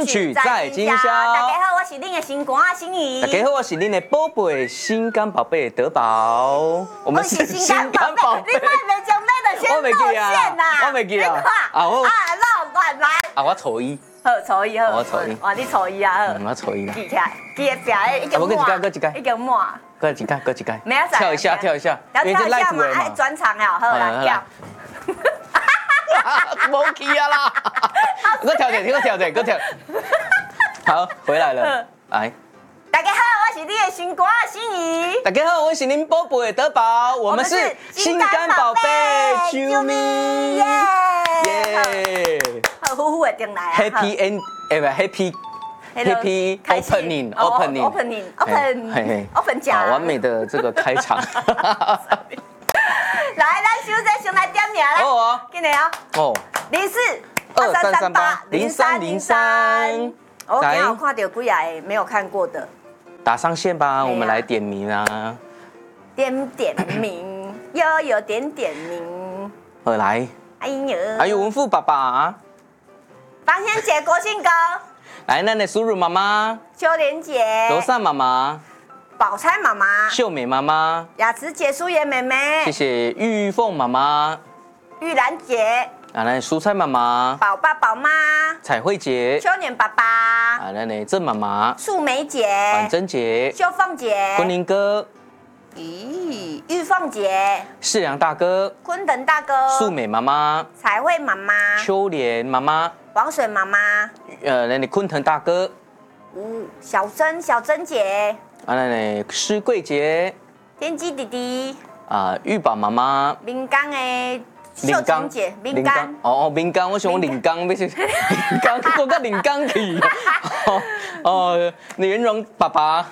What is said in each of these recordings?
金曲在今宵。 大家好，我是恁的心肝啊，心怡。 大家好，我是恁的宝贝心肝宝贝德宝。我们是心肝宝贝。 你快别将那个先露馅啦！ 我没记啊。 啊，我老乱来。 啊，我初一。 好，初一好。 我初一。 哇，你初一啊？好。 我初一啦。 记起来，记得表一个满。 一个满。 搁一届，搁一届。 没有啥。 跳一下，跳一下。 要跳一下嘛？哎，转场了，好来跳。 无去啊啦！搁跳一下，搁跳一下，搁跳。好，回来了，来。 大家好，我是你的心肝心怡。 大家好，我是您宝贝的德宝，我们是心肝宝贝，啾咪耶！ 好，呼呼的进来。 Happy end， 哎不 Happy opening，open 奖， 完美的这个开场。 来，咱首先先来点名来。 好啊， 进来啊。 哦。 0423380303。我刚好看到几个没有看过的。 打上线吧，我们来点名啊。 点点名，有点点名。 好来。哎呦，文富爸爸。 方仙姐、国庆哥。 来，那你苏如妈妈。 秋莲姐。 罗善妈妈。 宝钗妈妈。 秀美妈妈。 雅慈姐、苏妍妹妹。 谢谢玉凤妈妈。 玉兰姐。 啊，那蔬菜妈妈。 宝爸宝妈。 彩绘姐。 秋年爸爸。 啊，那郑妈妈。 素梅姐。 婉珍姐。 秀凤姐。 昆凌哥。 咦，玉凤姐。 世良大哥。 昆腾大哥。 素美妈妈。 彩绘妈妈。 秋莲妈妈。 王水妈妈。 那昆腾大哥。 小珍姐。 啊，那施桂姐。 天机弟弟。 啊，玉宝妈妈。 闽江的。秀珍姐，闽江哦，闽江，我想闽江，要是闽江，我到闽江去。哦，莲蓉爸爸，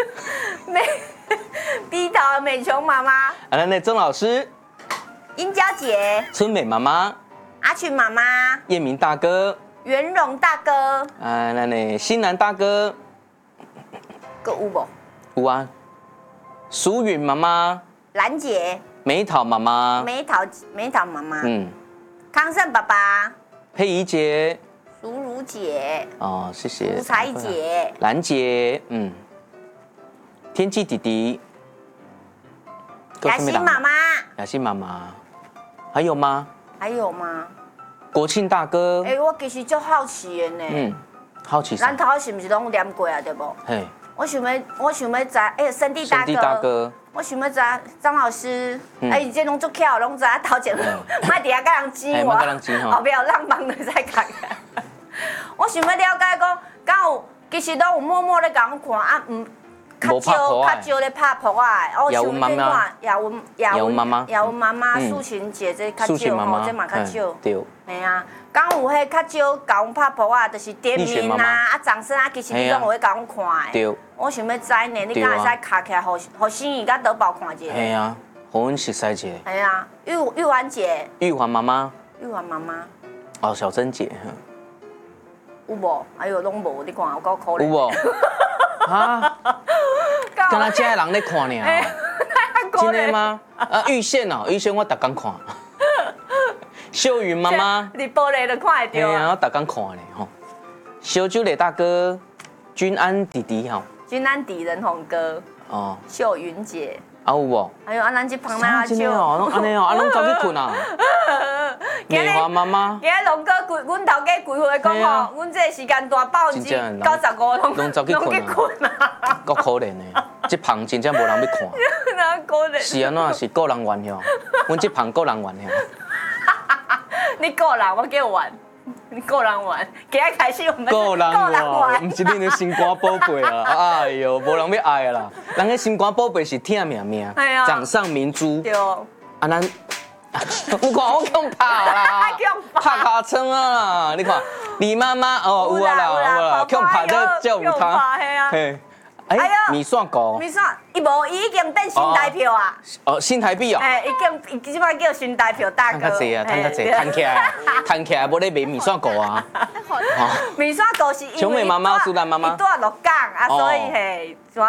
碧桃美琼妈妈， 啊，那曾老师， 殷娇姐， 春美妈妈， 阿群妈妈， 叶明大哥， 袁荣大哥， 啊，那新南大哥， 有无？ 有啊，苏允妈妈， 兰姐。 梅桃妈妈， 梅桃妈妈，康胜爸爸， 佩仪姐， 淑如姐， 哦，谢谢， 吴彩姐， 兰姐，天际弟弟， 雅欣妈妈， 雅欣妈妈，还有吗？ 还有吗？ 国庆大哥， 我其实就好奇的呢， 好奇啥？ 咱头是不是拢念过啊？对不？ 嘿， 我想要知，森地大哥。我想要知张老师，这拢足巧，拢知头前，卖底下甲人挤我，后壁有人帮你再看。我想要了解讲，敢有其实拢有默默咧甲我看啊，较少咧拍扑啊。我想要看雅文妈妈、素琴姐这较少吼，这嘛较少。 对。 嘿啊，敢有迄较少甲阮拍扑啊，就是点名啊、掌声啊，其实你拢有咧甲阮看的。 对。 我想要知呢，你敢会使卡起来，互心怡甲德宝看一下。 系啊，互阮熟悉一下。 系啊，玉环姐。 玉环妈妈。 玉环妈妈。 哦，小珍姐。 有无？哎呦，拢无，你看有够可怜。 有无？啊？敢若这人咧看呢？真的吗？啊，玉仙哦，玉仙我逐工看。秀云妈妈。 你玻璃都看得到。 系啊，我逐工看咧吼。小酒雷大哥，君安弟弟吼。 君安迪仁宏哥，秀云姐， 有无？ 还有咱这旁边阿秀， 安尼哦，拢走去困啊。美华妈妈， 今日龙哥阮头家规回讲吼，阮这个时间段95% 拢走去困啊，够可怜的，这旁真正无人要看。 哪可怜？ 是安怎？是个人玩哟，阮这旁个人玩哟。 你个人，我叫玩。你个人玩，今日开始我们个人玩，唔是恁的心肝宝贝啊！哎呦，无人要爱啦。人个心肝宝贝是疼命，掌上明珠。 对。 啊，咱，你看我强拍啦，拍卡撑啊啦！你看，李妈妈哦，有啊啦，有啦，强拍这有他。嘿。哎，米线糕， 米线，伊已经变新台票啊！ 哦，新台币哦。 伊即摆叫新台票大哥。 赚较济啊，赚较济，赚起来，无咧卖米线糕啊。 米线糕是因为琼美妈妈、苏兰妈妈， 伊住鹿港啊，所以嘿，怎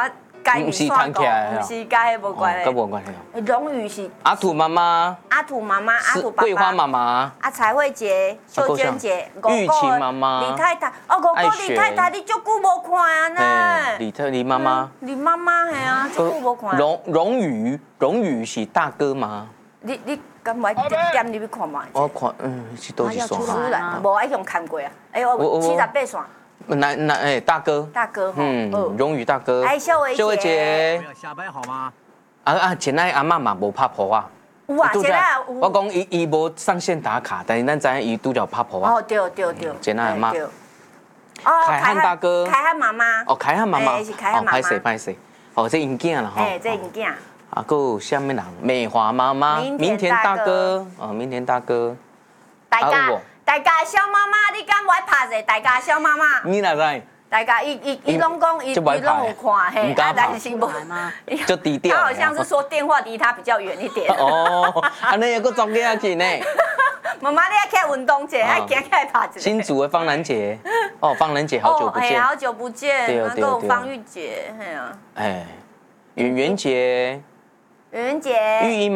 不是弹起来，不是甲迄无关系， 跟无关系。 荣誉是阿土妈妈， 阿土妈妈，阿土爸爸， 桂花妈妈， 彩慧姐、秀娟姐， 玉琴妈妈， 李太太，哦，五个李太太，你足久无看啊呢？ 李妈妈， 李妈妈系啊，足久无看。 荣宇是大哥吗？ 你敢买点入去看嘛？ 我看，是多几线？ 无爱用看过啊，哎呦，78线。 大哥，荣宇大哥， 哎，秀薇姐， 下班好吗？ 前仔阿嬷嘛无拍婆啊。 有啊，前仔我讲伊无上线打卡，但是咱知影伊拄着拍婆啊。 哦，对。 前仔阿嬷。 哦， 凯汉大哥， 凯汉妈妈。 哦，凯汉妈妈。 是凯汉妈妈。 歹势。哦，这因囝啦吼。 哎，这因囝。 啊，还有啥物人？美华妈妈，明田大哥，明田大哥。 大家小妈妈，你敢无爱拍者？大家小妈妈。 你哪知？ 大家伊拢讲伊拢有看嘿，但是无嘛， 就低调。 他好像是说电话离他比较远一点。 哦，安尼又搁装起去呢。 妈妈，你爱起来运动者，爱行起来拍者。 新竹的方兰姐，方兰姐好久不见。 好久不见。对。还有方玉姐，嘿啊。 哎，圆圆姐。 圆圆姐。